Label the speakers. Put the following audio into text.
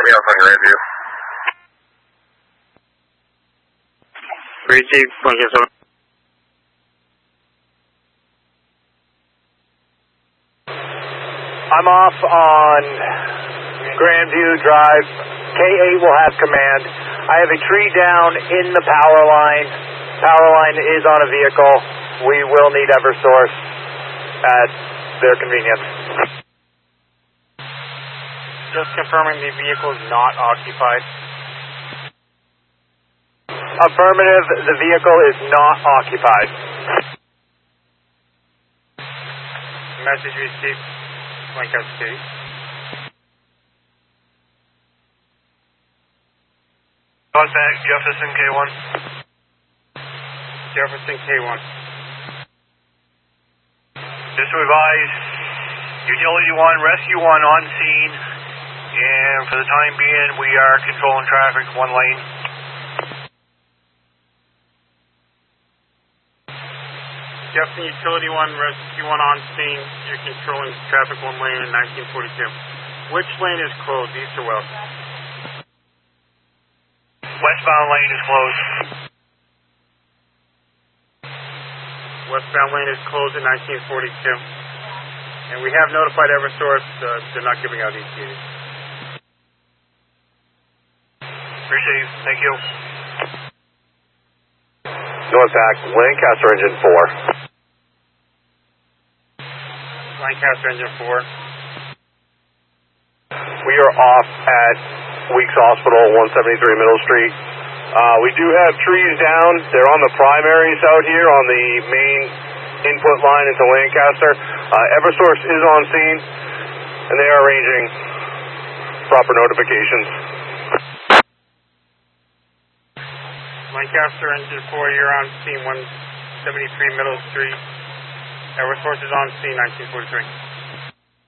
Speaker 1: me off on Grandview.
Speaker 2: Receive, Lancaster.
Speaker 3: I'm off on Grandview Drive. K8 will have command. I have a tree down in the power line. Power line is on a vehicle. We will need Eversource at their convenience.
Speaker 2: Just confirming the vehicle is not occupied.
Speaker 3: Affirmative, the vehicle is not occupied.
Speaker 2: Message received, Lancaster City.
Speaker 1: Contact Jefferson K1.
Speaker 2: Jefferson K1.
Speaker 1: Just to advise, Utility 1, Rescue 1 on scene, and for the time being, we are controlling traffic 1 lane.
Speaker 2: Jefferson Utility 1, Rescue 1 on scene. You're controlling traffic 1 lane in 1942. Which lane is closed, east or west?
Speaker 1: Westbound lane is closed.
Speaker 2: Westbound lane is closed in 1942. And we have notified Eversource, they're not giving out ETAs.
Speaker 1: Appreciate you. Thank you.
Speaker 3: Northpack, Lancaster Engine 4.
Speaker 2: Lancaster Engine 4.
Speaker 3: We are off at Weeks Hospital, 173 Middle Street. We do have trees down. They're on the primaries out here on the main input line into Lancaster. Eversource is on scene, and they are arranging proper notifications.
Speaker 2: Lancaster Engine 4, you're on scene 173 Middle Street. Eversource is on scene 1943.